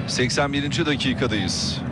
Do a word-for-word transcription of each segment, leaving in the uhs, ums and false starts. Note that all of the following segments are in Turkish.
seksen birinci dakikadayız.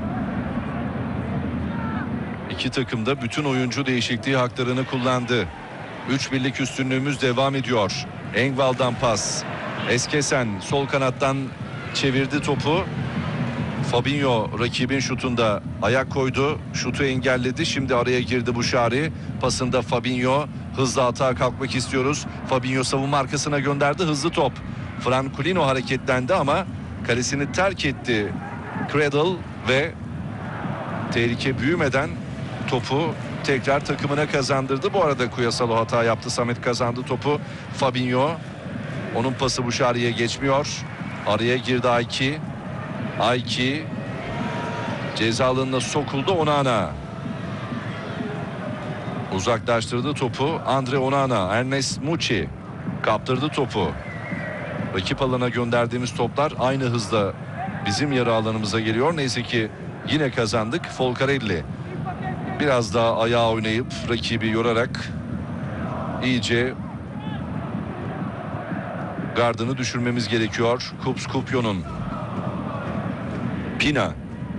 İki takım da bütün oyuncu değişikliği haklarını kullandı. üç birlik üstünlüğümüz devam ediyor. Engvall'dan pas. Eskesen sol kanattan çevirdi topu. Fabinho rakibin şutunda ayak koydu. Şutu engelledi. Şimdi araya girdi Buşari. Pasında Fabinho. Hızlı atağa kalkmak istiyoruz. Fabinho savunma arkasına gönderdi. Hızlı top. Franculino hareketlendi ama kalesini terk etti Cradle ve tehlike büyümeden topu tekrar takımına kazandırdı. Bu arada Kuyasalo hata yaptı. Samet kazandı topu. Fabinho. Onun pası Buşari'ye geçmiyor. Araya girdi Ayki. Ayki ceza alanına sokuldu. Onana uzaklaştırdı topu. Andre Onana. Ernest Muçi kaptırdı topu. Rakip alana gönderdiğimiz toplar aynı hızda bizim yarı alanımıza geliyor. Neyse ki yine kazandık. Folcarelli biraz daha ayağa oynayıp rakibi yorarak iyice gardını düşürmemiz gerekiyor. Kups Kupyo'nun. Pina.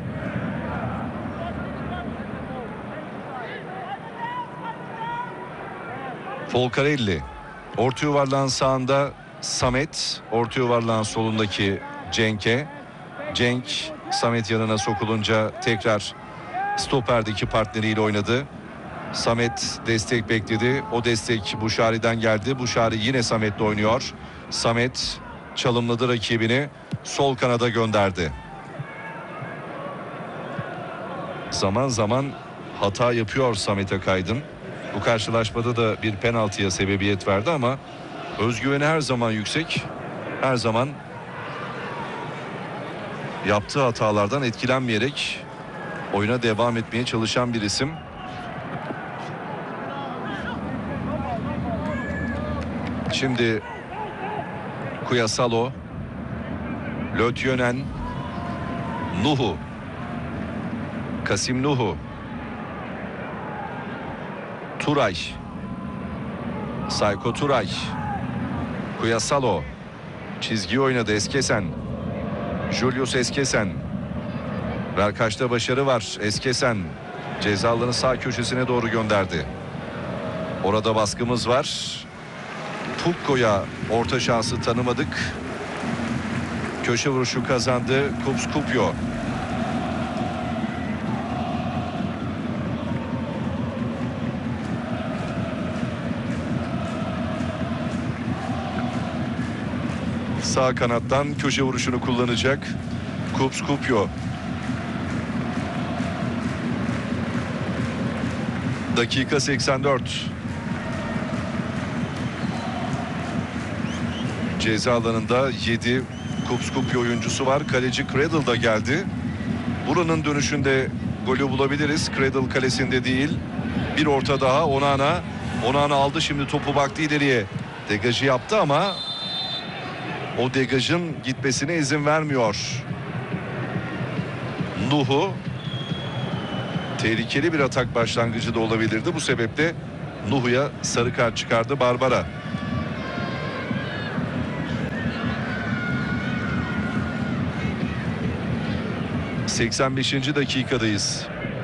Folcarelli. Orta yuvarlağın sağında Samet. Orta yuvarlağın solundaki Cenk'e. Cenk Samet yanına sokulunca tekrar stoperdeki partneriyle oynadı. Samet destek bekledi. O destek Buşari'den geldi. Buşari yine Samet'le oynuyor. Samet çalımladı rakibini. Sol kanada gönderdi. Zaman zaman hata yapıyor Samet Akaydın. Bu karşılaşmada da bir penaltıya sebebiyet verdi ama özgüveni her zaman yüksek. Her zaman yaptığı hatalardan etkilenmeyerek oyuna devam etmeye çalışan bir isim. Şimdi Kuyasalo, Lötjönen, Nuhu, Kasim Nuhu, Turay, Sayko Turay, Kuyasalo, çizgi oynadı Eskesen, Julius Eskesen, Verkaç'ta başarı var. Eskesen ceza alanı sağ köşesine doğru gönderdi. Orada baskımız var. Pukko'ya orta şansı tanımadık. Köşe vuruşu kazandı Kups Kupyo. Sağ kanattan köşe vuruşunu kullanacak Kups Kupyo. Dakika seksen dört. Ceza alanında yedi Kups Kupyo oyuncusu var. Kaleci Cradle da geldi. Buranın dönüşünde golü bulabiliriz. Cradle kalesinde değil. Bir orta daha. Onana. Onana aldı. Şimdi topu baktı ileriye. Degajı yaptı ama o degajın gitmesine izin vermiyor Nuhu. Tehlikeli bir atak başlangıcı da olabilirdi. Bu sebeple Nuhu'ya sarı kart çıkardı Barbara. seksen beşinci dakikadayız.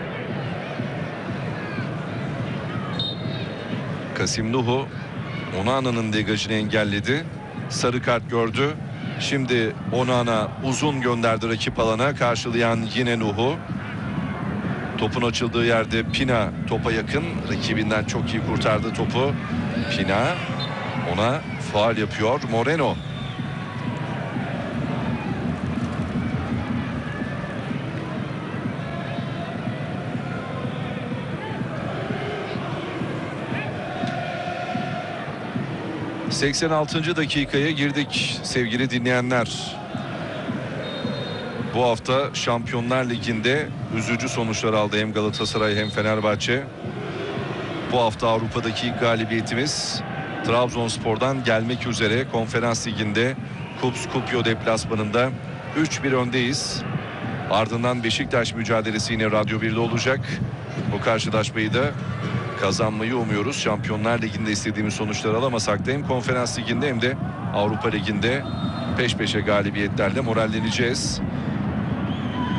Kasim Nuhu Onana'nın degajını engelledi. Sarı kart gördü. Şimdi Onana uzun gönderdi rakip alana. Karşılayan yine Nuhu. Topun açıldığı yerde Pina topa yakın. Rakibinden çok iyi kurtardı topu. Pina ona faul yapıyor. Moreno. seksen altıncı dakikaya girdik sevgili dinleyenler. Bu hafta Şampiyonlar Ligi'nde üzücü sonuçlar aldı hem Galatasaray hem Fenerbahçe. Bu hafta Avrupa'daki ilk galibiyetimiz Trabzonspor'dan gelmek üzere. Konferans Ligi'nde Kups Kupyo deplasmanında üç bir öndeyiz. Ardından Beşiktaş mücadelesi yine Radyo bir'de olacak. Bu karşılaşmayı da kazanmayı umuyoruz. Şampiyonlar Ligi'nde istediğimiz sonuçları alamasak da hem Konferans Ligi'nde hem de Avrupa Ligi'nde peş peşe galibiyetlerle moralleneceğiz.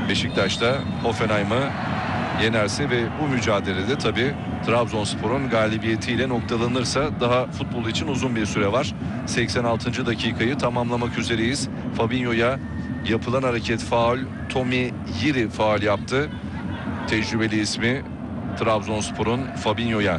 Beşiktaş'ta Hoffenheim'ı yenerse ve bu mücadelede tabii Trabzonspor'un galibiyetiyle noktalanırsa daha futbol için uzun bir süre var. seksen altıncı dakikayı tamamlamak üzereyiz. Fabinho'ya yapılan hareket faul. Tommy Yiri faul yaptı. Tecrübeli ismi Trabzonspor'un Fabinho'ya.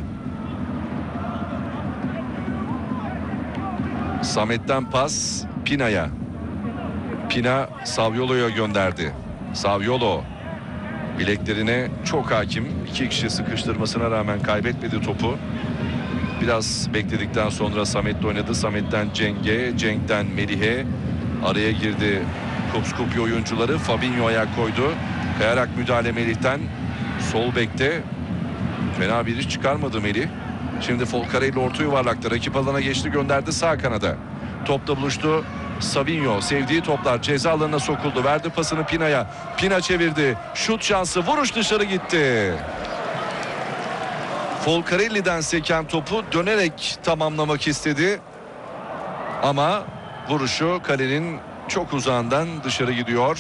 Samet'ten pas Pina'ya. Pina Saviolo'ya gönderdi. Saviolo bileklerine çok hakim. İki kişi sıkıştırmasına rağmen kaybetmedi topu. Biraz bekledikten sonra Samet'le oynadı. Samet'ten Cenk'e, Cenk'ten Melih'e. Araya girdi Kupskupya oyuncuları. Fabinho ayak koydu. Kayarak müdahale Melih'ten. Sol bekte fena bir iş çıkarmadı Melih. Şimdi Folcarelli orta yuvarlakta. Rakip alana geçti, gönderdi sağ kanada. Topla buluştu. Savinho sevdiği toplar ceza alanına sokuldu. Verdi pasını Pina'ya. Pina çevirdi. Şut şansı. Vuruş dışarı gitti. Folcarelli'den seken topu dönerek tamamlamak istedi. Ama vuruşu kalenin çok uzağından dışarı gidiyor.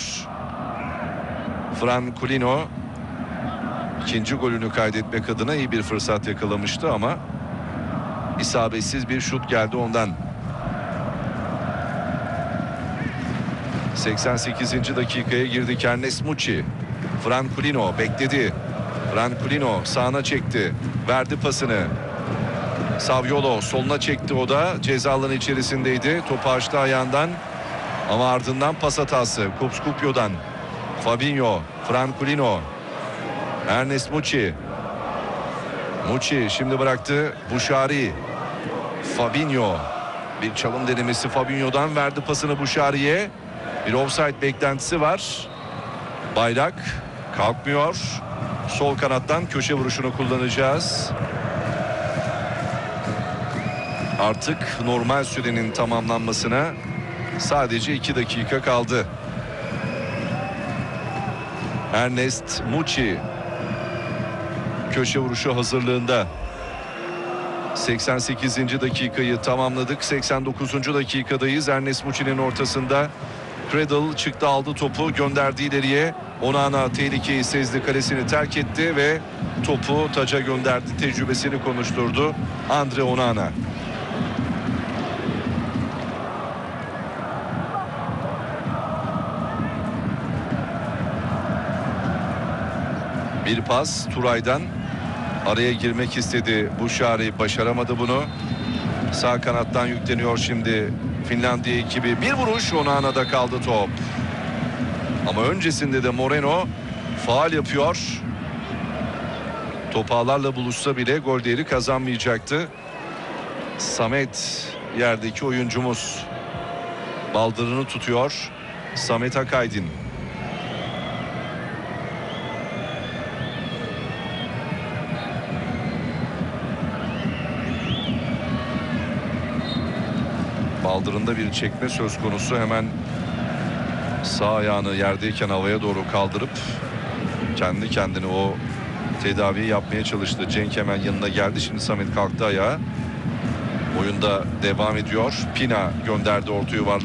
Franculino ikinci golünü kaydetmek adına iyi bir fırsat yakalamıştı ama isabetsiz bir şut geldi ondan. seksen sekizinci dakikaya girdik. Ernest Muçi. Franculino bekledi. Franculino sağına çekti. Verdi pasını. Saviolo soluna çekti, o da ceza alanı içerisindeydi. Topu açtı ayağından ama ardından pas hatası Kupskupyo'dan. Fabinho, Franculino, Ernest Muçi. Muçi şimdi bıraktı. Buşari. Fabinho. Bir çalım denemesi Fabinho'dan, verdi pasını Buşari'ye. Bir offside beklentisi var. Bayrak kalkmıyor. Sol kanattan köşe vuruşunu kullanacağız. Artık normal sürenin tamamlanmasına sadece iki dakika kaldı. Ernest Muçi köşe vuruşu hazırlığında. seksen sekizinci dakikayı tamamladık. seksen dokuzuncu dakikadayız. Ernest Muçi'nin ortasında Cradle çıktı, aldı topu, gönderdi ileriye. Onana tehlikeyi sezdi, kalesini terk etti ve topu taca gönderdi. Tecrübesini konuşturdu Andre Onana. Bir pas Turay'dan, araya girmek istedi Buşari, başaramadı bunu. Sağ kanattan yükleniyor şimdi Finlandiya ekibi. Bir vuruş, Onana'da kaldı top. Ama öncesinde de Moreno faul yapıyor. Top ağlarla buluşsa bile gol değeri kazanmayacaktı. Samet yerdeki oyuncumuz. Baldırını tutuyor Samet Akaydin. Baldırında bir çekme söz konusu. Hemen sağ ayağını yerdeyken havaya doğru kaldırıp kendi kendine o tedaviyi yapmaya çalıştı. Cenk hemen yanına geldi. Şimdi Samet kalktı ayağa. Oyunda devam ediyor. Pina gönderdi orta yuvarlağa.